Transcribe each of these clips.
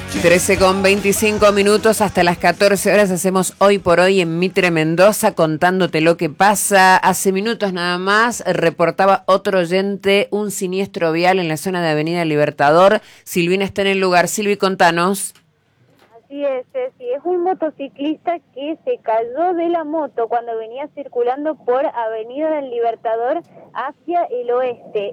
13:25 hasta las 14 horas hacemos Hoy por Hoy en Mitre Mendoza, contándote lo que pasa. Hace minutos nada más reportaba otro oyente un siniestro vial en la zona de Avenida Libertador. Silvina está en el lugar. Silvi, contanos. Así es, es un motociclista que se cayó de la moto cuando venía circulando por Avenida del Libertador hacia el oeste.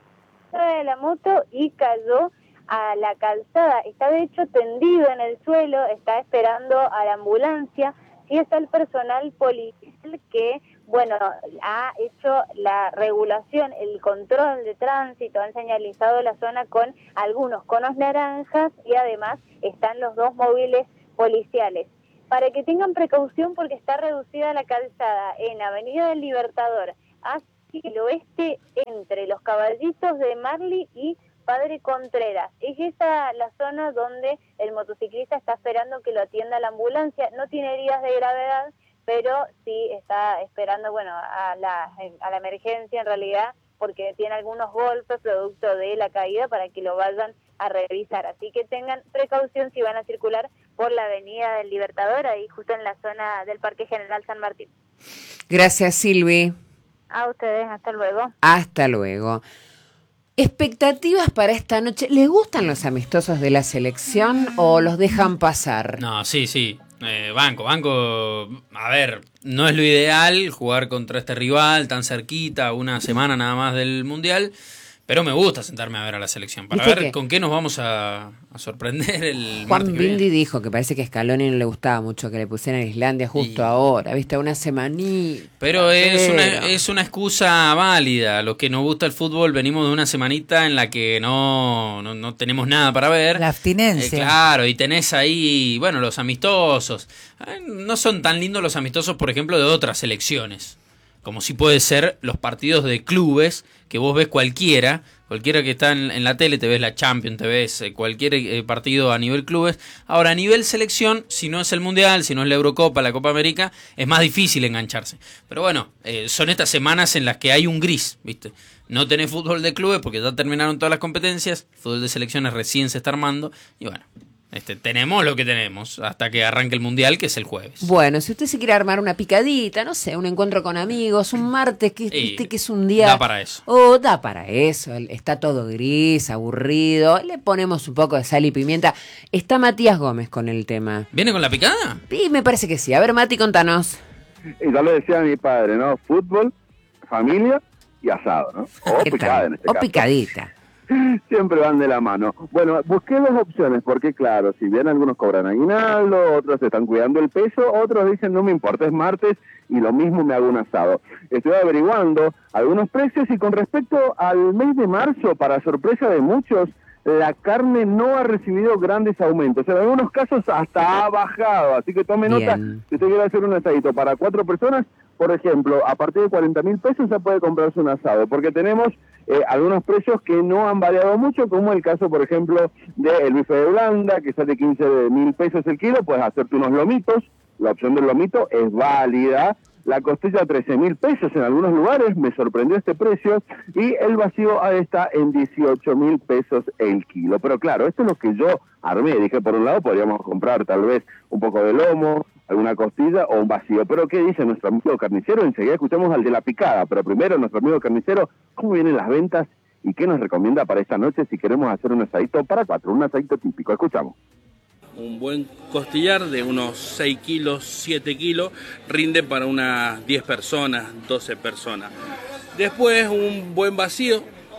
De la moto y cayó a la calzada. Está de hecho tendido en el suelo, está esperando a la ambulancia. Sí está el personal policial que, bueno, ha hecho la regulación, el control de tránsito, han señalizado la zona con algunos conos naranjas y además están los dos móviles policiales. Para que tengan precaución porque está reducida la calzada en Avenida del Libertador hacia el oeste entre los Caballitos de Marley y Padre Contreras. Es esa la zona donde el motociclista está esperando que lo atienda la ambulancia. No tiene heridas de gravedad, pero sí está esperando, bueno, a la emergencia en realidad, porque tiene algunos golpes producto de la caída para que lo vayan a revisar. Así que tengan precaución si van a circular por la Avenida del Libertador, ahí justo en la zona del Parque General San Martín. Gracias, Silvi. A ustedes, hasta luego. Hasta luego. ¿Expectativas para esta noche? ¿Les gustan los amistosos de la selección o los dejan pasar? No, sí. Banco. A ver, no es lo ideal jugar contra este rival tan cerquita, una semana nada más del Mundial, pero me gusta sentarme a ver a la selección para ver con qué nos vamos a sorprender el Juan martes Bindi dijo que parece que a Scaloni no le gustaba mucho que le pusieran a Islandia justo ahora, viste, una semanita. Pero es una excusa válida. Los que nos gusta el fútbol venimos de una semanita en la que no tenemos nada para ver. La abstinencia. Claro, y tenés ahí, bueno, los amistosos. No son tan lindos los amistosos, por ejemplo, de otras selecciones. Como si puede ser los partidos de clubes, que vos ves cualquiera que está en la tele, te ves la Champions, te ves cualquier partido a nivel clubes. Ahora, a nivel selección, si no es el Mundial, si no es la Eurocopa, la Copa América, es más difícil engancharse. Pero bueno, son estas semanas en las que hay un gris, ¿viste? No tenés fútbol de clubes porque ya terminaron todas las competencias, fútbol de selecciones recién se está armando, y bueno, tenemos lo que tenemos hasta que arranque el Mundial, que es el jueves. Bueno, si usted se quiere armar una picadita, no sé, un encuentro con amigos, un martes, que es un día... Da para eso. Da para eso. Está todo gris, aburrido. Le ponemos un poco de sal y pimienta. Está Matías Gómez con el tema. ¿Viene con la picada? Sí, me parece que sí. A ver, Mati, contanos. Y ya lo decía mi padre, ¿no? Fútbol, familia y asado, ¿no? O picada en este caso. O picadita. Siempre van de la mano. Bueno, busqué dos opciones, porque claro, si bien algunos cobran aguinaldo, otros están cuidando el peso, otros dicen no me importa, es martes y lo mismo me hago un asado. Estoy averiguando algunos precios y con respecto al mes de marzo, para sorpresa de muchos, la carne no ha recibido grandes aumentos. En algunos casos hasta ha bajado, así que tome nota, si usted quiere hacer un asadito para 4 personas, por ejemplo, a partir de 40.000 pesos ya puede comprarse un asado, porque tenemos algunos precios que no han variado mucho, como el caso, por ejemplo, del bife de Holanda, que sale 15.000 pesos el kilo, puedes hacerte unos lomitos, la opción del lomito es válida. La costilla 13.000 pesos en algunos lugares, me sorprendió este precio, y el vacío está en 18.000 pesos el kilo. Pero claro, esto es lo que yo armé. Dije, por un lado podríamos comprar tal vez un poco de lomo, alguna costilla o un vacío. Pero ¿qué dice nuestro amigo carnicero? Enseguida escuchamos al de la picada, pero primero nuestro amigo carnicero, ¿cómo vienen las ventas y qué nos recomienda para esta noche si queremos hacer un asadito para 4, un asadito típico? Escuchamos. Un buen costillar de unos 6 kilos, 7 kilos, rinde para unas 10 personas, 12 personas. Después un buen vacío,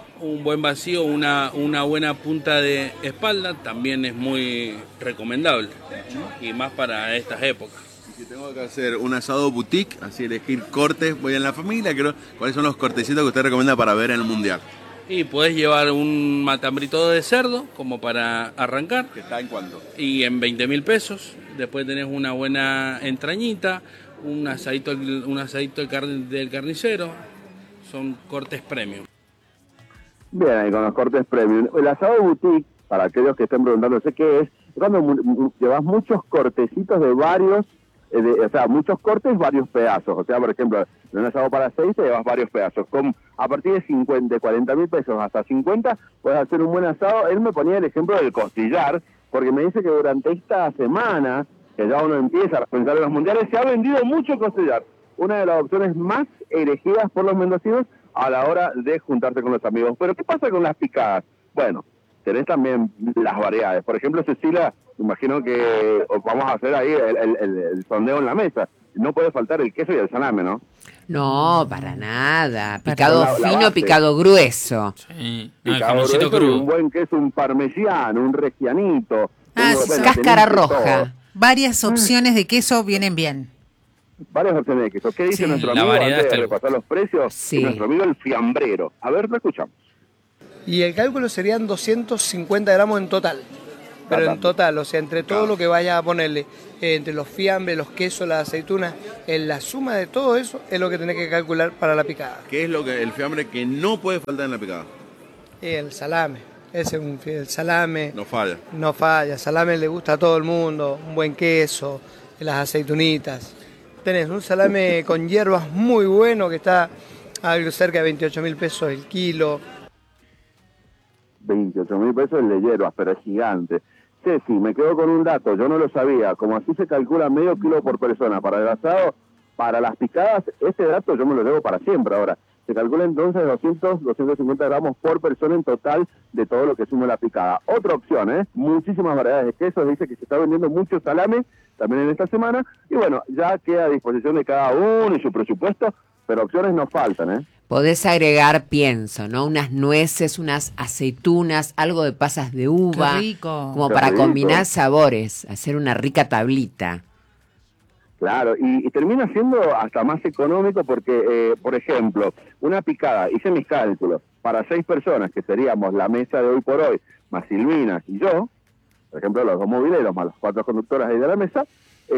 una buena punta de espalda, también es muy recomendable, y más para estas épocas. Si tengo que hacer un asado boutique, así elegir cortes, voy en la familia, creo, ¿cuáles son los cortecitos que usted recomienda para ver en el Mundial? Y podés llevar un matambrito de cerdo, como para arrancar. ¿Que está en cuánto? Y en 20.000 pesos. Después tenés una buena entrañita, un asadito del carnicero. Son cortes premium. Bien, ahí con los cortes premium. El asado boutique, para aquellos que estén preguntándose qué es cuando llevas muchos cortecitos de varios, o sea, muchos cortes, varios pedazos. O sea, por ejemplo, en un asado para 6 te llevas varios pedazos. A partir de 40.000 pesos hasta 50, puedes hacer un buen asado. Él me ponía el ejemplo del costillar, porque me dice que durante esta semana, que ya uno empieza a pensar en los mundiales, se ha vendido mucho costillar. Una de las opciones más elegidas por los mendocinos a la hora de juntarse con los amigos. Pero ¿qué pasa con las picadas? Bueno, tenés también las variedades. Por ejemplo, Cecilia, imagino que vamos a hacer ahí el sondeo en la mesa. No puede faltar el queso y el salame, ¿no? No, para nada. Picado la fino, base. picado grueso. Sí, no, el Picado jamoncito grueso y crudo. un buen queso, un parmesano, un reggianito. Cáscara tenés de roja. todo. Varias opciones de queso vienen bien. Varias opciones de queso. ¿Qué dice Sí. nuestro La amigo variedad antes de está- repasar los precios? Sí. Nuestro amigo el fiambrero. A ver, lo escuchamos. Y el cálculo serían 250 gramos en total. Pero en total, o sea, entre todo lo que vaya a ponerle, entre los fiambres, los quesos, las aceitunas, en la suma de todo eso es lo que tenés que calcular para la picada. ¿Qué es lo que el fiambre que no puede faltar en la picada? El salame, el salame No falla. no falla, salame le gusta a todo el mundo, un buen queso, las aceitunitas. Tenés un salame con hierbas muy bueno que está algo cerca de 28.000 pesos el kilo. 28.000 pesos el de hierbas, pero es gigante. Ceci, me quedo con un dato, yo no lo sabía. Como así se calcula medio kilo por persona para el asado, para las picadas, ese dato yo me lo llevo para siempre ahora. Se calcula entonces 250 gramos por persona en total de todo lo que sume la picada. Otra opción, muchísimas variedades de quesos. Dice que se está vendiendo mucho salame también en esta semana. Y bueno, ya queda a disposición de cada uno y su presupuesto, pero opciones no faltan, Podés agregar, pienso, ¿no? Unas nueces, unas aceitunas, algo de pasas de uva. Qué rico. Como Qué para rico. combinar sabores, hacer una rica tablita. Claro, y termina siendo hasta más económico porque, por ejemplo, una picada, hice mis cálculos, para 6 personas, que seríamos la mesa de hoy por hoy, más Silvina y yo, por ejemplo, los 2 mobileros más las 4 conductoras ahí de la mesa,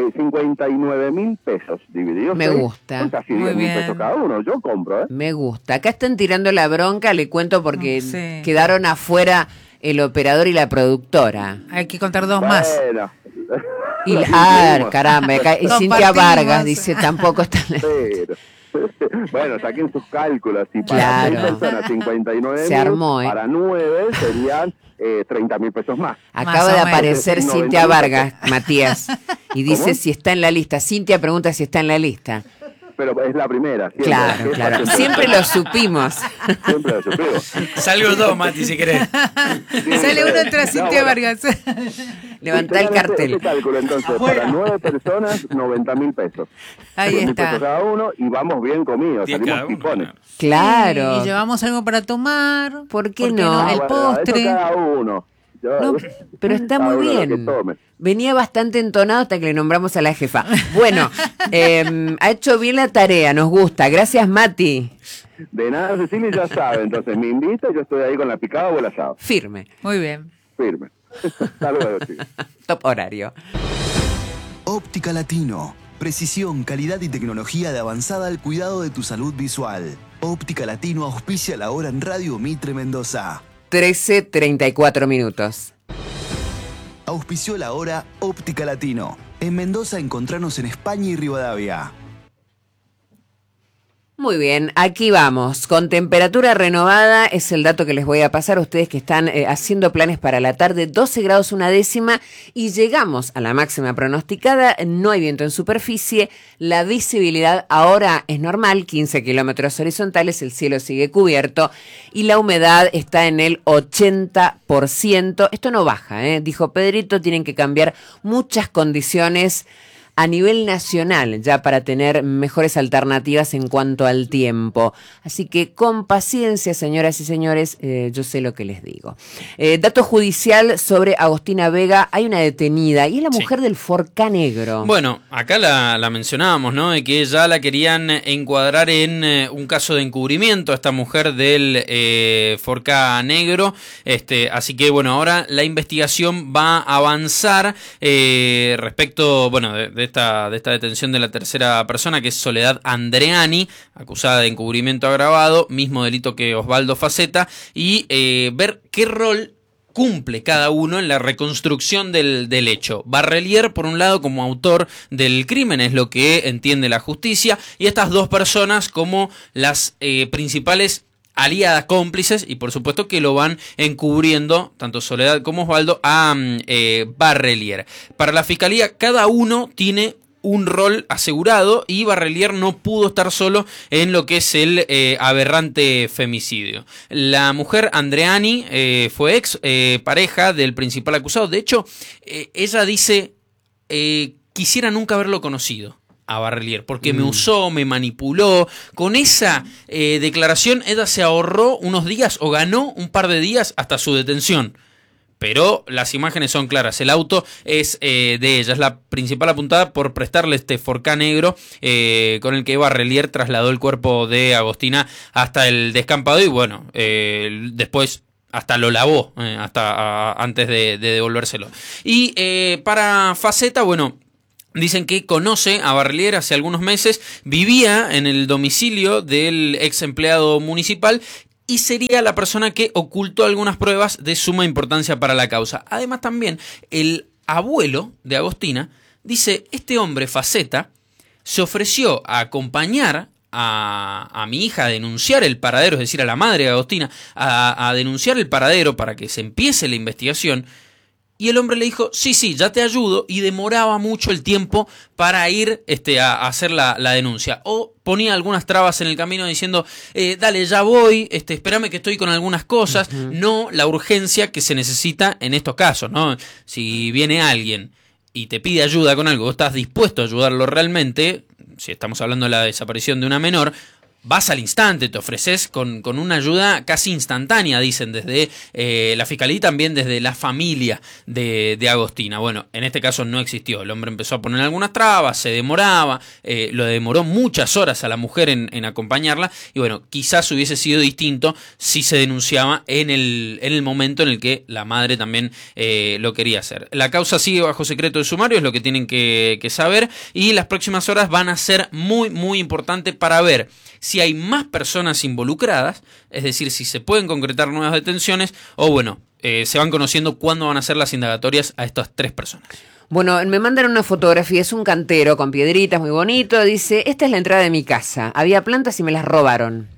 59.000 pesos divididos. Me 6, gusta. son casi Muy 10.000 bien. pesos cada uno. Yo compro, Me gusta. Acá están tirando la bronca, le cuento porque Sí. quedaron afuera el operador y la productora. Hay que contar dos más. Bueno. Y Lo caramba, y Compartimos. Cintia Vargas dice, tampoco está en la... Pero, bueno, saquen sus cálculos. Si para Claro. 6 personas 59.000, Se armó, para 9 serían 30.000 pesos más. Acaba Más o de menos. aparecer 90.000 Cintia pesos. Vargas, Matías, y dice ¿Cómo? si está en la lista. Cintia pregunta si está en la lista. Pero es la primera. Siempre. Claro, Esa claro. Siempre lo supimos. Siempre lo supimos. Salgo dos, Mati, si querés. Sale uno entre Cintia Vargas. Levantá el cartel. Este cálculo, entonces, para 9 personas, 90.000 pesos. Ahí 10.000 está. pesos cada uno y vamos bien comidos. 10 Salimos cada uno, pipones. Claro. Y llevamos algo para tomar. ¿Por qué no? El Bueno, postre. Eso cada uno. Yo- No, pero está cada muy uno lo que bien. tome. Venía bastante entonado hasta que le nombramos a la jefa. Bueno, ha hecho bien la tarea, nos gusta. Gracias, Mati. De nada, Cecilia, ya sabe. Entonces, me invita, yo estoy ahí con la picada o el asado. Firme. Muy bien. Firme. Hasta luego, chicos. Top horario. Óptica Latino. Precisión, calidad y tecnología de avanzada al cuidado de tu salud visual. Óptica Latino auspicia la hora en Radio Mitre Mendoza. 13:34 minutos. Auspició la hora Óptica Latino. En Mendoza encontranos en España y Rivadavia. Muy bien, aquí vamos. Con temperatura renovada es el dato que les voy a pasar a ustedes que están haciendo planes para la tarde. 12 grados una décima y llegamos a la máxima pronosticada. No hay viento en superficie. La visibilidad ahora es normal, 15 kilómetros horizontales. El cielo sigue cubierto y la humedad está en el 80%. Esto no baja, dijo Pedrito. Tienen que cambiar muchas condiciones a nivel nacional, ya para tener mejores alternativas en cuanto al tiempo. Así que con paciencia, señoras y señores, yo sé lo que les digo. Dato judicial sobre Agostina Vega, hay una detenida, y es la mujer del Forca Negro. Bueno, acá la mencionábamos, ¿no? De que ya la querían encuadrar en un caso de encubrimiento a esta mujer del Forca Negro. Así que, bueno, ahora la investigación va a avanzar respecto, bueno, de esta detención de la tercera persona, que es Soledad Andreani, acusada de encubrimiento agravado, mismo delito que Osvaldo Faceta, y ver qué rol cumple cada uno en la reconstrucción del hecho. Barrelier, por un lado, como autor del crimen, es lo que entiende la justicia, y estas dos personas como las principales aliadas, cómplices, y por supuesto que lo van encubriendo, tanto Soledad como Osvaldo, a Barrelier. Para la Fiscalía, cada uno tiene un rol asegurado y Barrelier no pudo estar solo en lo que es el aberrante femicidio. La mujer Andreani fue ex pareja del principal acusado. De hecho, ella dice, quisiera nunca haberlo conocido a Barrelier, porque me usó, me manipuló. Con esa declaración ella se ahorró unos días o ganó un par de días hasta su detención. Pero las imágenes son claras. El auto es de ella. Es la principal apuntada por prestarle este Forca negro con el que Barrelier trasladó el cuerpo de Agostina hasta el descampado. Y bueno, después hasta lo lavó antes de devolvérselo. Y para Faceta, bueno, dicen que conoce a Barrelier hace algunos meses. Vivía en el domicilio del ex empleado municipal y sería la persona que ocultó algunas pruebas de suma importancia para la causa. Además, también el abuelo de Agostina dice, este hombre, Faceta, se ofreció a acompañar a mi hija a denunciar el paradero, es decir, a la madre de Agostina, a denunciar el paradero para que se empiece la investigación. Y el hombre le dijo, sí, ya te ayudo, y demoraba mucho el tiempo para ir a hacer la denuncia. O ponía algunas trabas en el camino diciendo, dale, ya voy, espérame que estoy con algunas cosas. No la urgencia que se necesita en estos casos, ¿no? Si viene alguien y te pide ayuda con algo, vos estás dispuesto a ayudarlo realmente, si estamos hablando de la desaparición de una menor, vas al instante, te ofreces con una ayuda casi instantánea, dicen desde la Fiscalía y también desde la familia de Agostina. Bueno, en este caso no existió. El hombre empezó a poner algunas trabas, se demoraba, lo demoró muchas horas a la mujer en acompañarla. Y bueno, quizás hubiese sido distinto si se denunciaba en el momento en el que la madre también lo quería hacer. La causa sigue bajo secreto de sumario, es lo que tienen que saber. Y las próximas horas van a ser muy, muy importantes para ver si hay más personas involucradas, es decir, si se pueden concretar nuevas detenciones o bueno, se van conociendo cuándo van a ser las indagatorias a estas 3 personas. Bueno, me mandan una fotografía, es un cantero con piedritas, muy bonito, dice, esta es la entrada de mi casa, había plantas y me las robaron.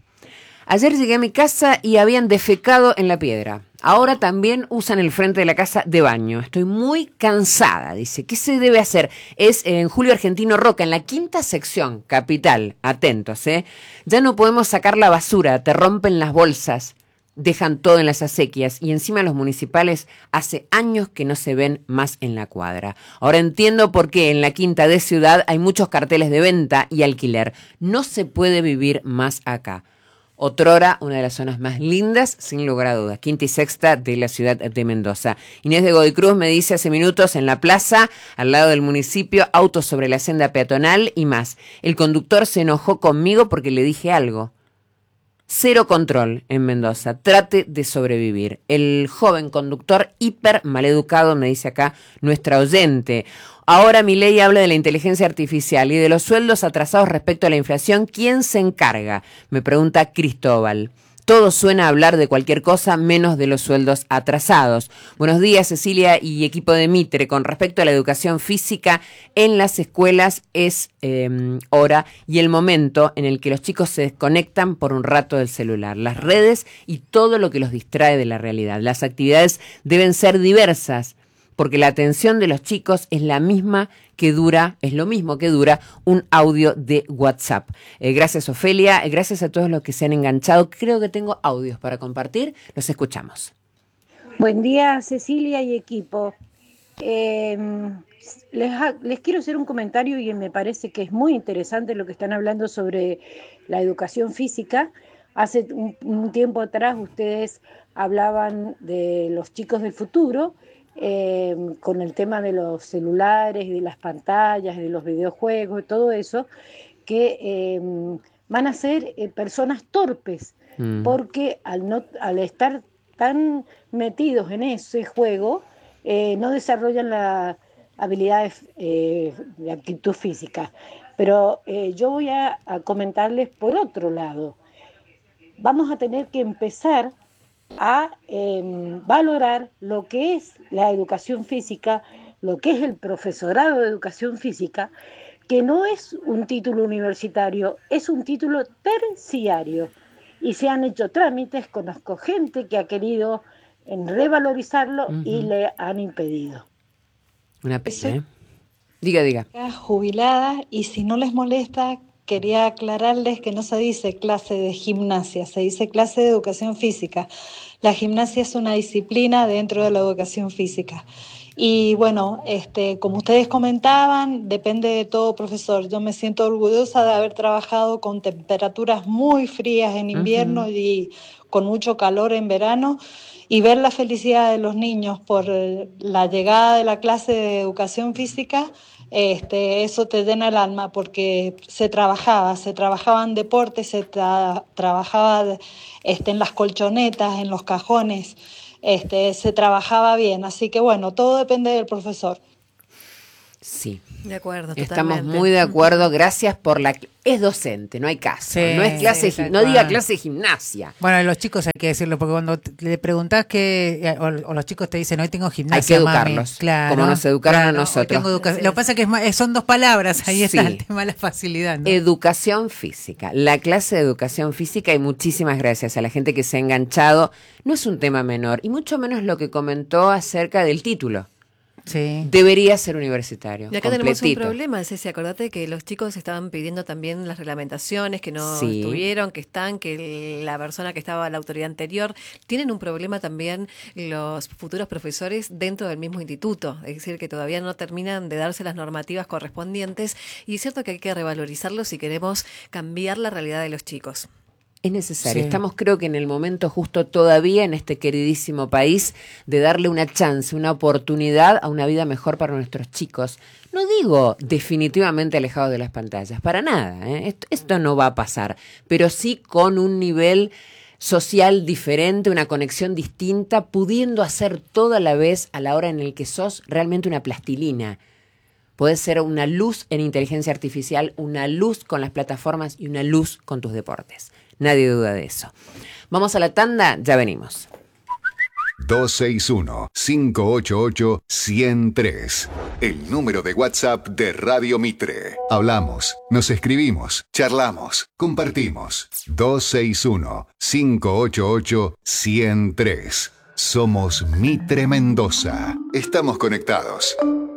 Ayer llegué a mi casa y habían defecado en la piedra. Ahora también usan el frente de la casa de baño. Estoy muy cansada, dice. ¿Qué se debe hacer? Es en Julio Argentino Roca, en la 5ª sección, Capital. Atentos, ¿eh? Ya no podemos sacar la basura, te rompen las bolsas, dejan todo en las acequias y encima los municipales hace años que no se ven más en la cuadra. Ahora entiendo por qué en la Quinta de Ciudad hay muchos carteles de venta y alquiler. No se puede vivir más acá. Otrora, una de las zonas más lindas, sin lugar a dudas, 5ª y 6ª de la ciudad de Mendoza. Inés de Godoy Cruz me dice hace minutos en la plaza, al lado del municipio, autos sobre la senda peatonal y más. El conductor se enojó conmigo porque le dije algo. Cero control en Mendoza, trate de sobrevivir. El joven conductor hiper maleducado, me dice acá nuestra oyente. Ahora Milei habla de la inteligencia artificial y de los sueldos atrasados respecto a la inflación. ¿Quién se encarga? Me pregunta Cristóbal. Todo suena a hablar de cualquier cosa menos de los sueldos atrasados. Buenos días, Cecilia y equipo de Mitre. Con respecto a la educación física en las escuelas es hora y el momento en el que los chicos se desconectan por un rato del celular, las redes y todo lo que los distrae de la realidad. Las actividades deben ser diversas, porque la atención de los chicos es lo mismo que dura un audio de WhatsApp. Gracias, Ofelia, gracias a todos los que se han enganchado. Creo que tengo audios para compartir, los escuchamos. Buen día, Cecilia y equipo. Les quiero hacer un comentario y me parece que es muy interesante lo que están hablando sobre la educación física. Hace un tiempo atrás ustedes hablaban de los chicos del futuro, con el tema de los celulares, de las pantallas, de los videojuegos y todo eso, que van a ser personas torpes, porque al estar tan metidos en ese juego, no desarrollan las habilidades de actitud física. Pero yo voy a comentarles por otro lado. Vamos a tener que empezar a valorar lo que es la educación física, lo que es el profesorado de educación física, que no es un título universitario, es un título terciario. y se han hecho trámites, conozco gente que ha querido revalorizarlo y le han impedido. Una pena, ¿eh? Diga. Jubilada, y si no les molesta, quería aclararles que no se dice clase de gimnasia, se dice clase de educación física. La gimnasia es una disciplina dentro de la educación física. Y bueno, como ustedes comentaban, depende de todo profesor. Yo me siento orgullosa de haber trabajado con temperaturas muy frías en invierno y con mucho calor en verano, y ver la felicidad de los niños por la llegada de la clase de educación física. Eso te llena el alma, porque se trabajaba en deportes, trabajaba en las colchonetas, en los cajones, se trabajaba bien, así que bueno, todo depende del profesor. Sí. De acuerdo, Estamos totalmente. muy de acuerdo. Gracias por la... Es docente, no hay caso. Sí, no es clase, tal no cual. diga clase de gimnasia. Bueno, a los chicos hay que decirlo, porque cuando le preguntás o los chicos te dicen, hoy tengo gimnasia, Hay que mami. educarlos, Claro, como nos educaron a hoy nosotros. tengo educación. Lo que pasa es que son dos palabras, ahí está Sí. el tema de la facilidad, ¿no? Educación física. La clase de educación física, y muchísimas gracias a la gente que se ha enganchado. No es un tema menor, y mucho menos lo que comentó acerca del título. Sí. Debería ser universitario. Y acá tenemos un completito. problema, Ceci, acordate que los chicos estaban pidiendo también las reglamentaciones, que no Sí. estuvieron, que la persona que estaba a la autoridad anterior. Tienen un problema también los futuros profesores dentro del mismo instituto, es decir, que todavía no terminan de darse las normativas correspondientes, y es cierto que hay que revalorizarlo si queremos cambiar la realidad de los chicos. Es necesario. Sí. Estamos, creo que en el momento justo todavía en este queridísimo país de darle una chance, una oportunidad a una vida mejor para nuestros chicos. No digo definitivamente alejados de las pantallas, para nada, ¿eh? Esto no va a pasar, pero sí con un nivel social diferente, una conexión distinta, pudiendo hacer todo a la vez a la hora en el que sos realmente una plastilina. Podés ser una luz en inteligencia artificial, una luz con las plataformas y una luz con tus deportes. Nadie duda de eso. Vamos a la tanda, ya venimos. 261-588-103. El número de WhatsApp de Radio Mitre. Hablamos, nos escribimos, charlamos, compartimos. 261-588-103. Somos Mitre Mendoza. Estamos conectados.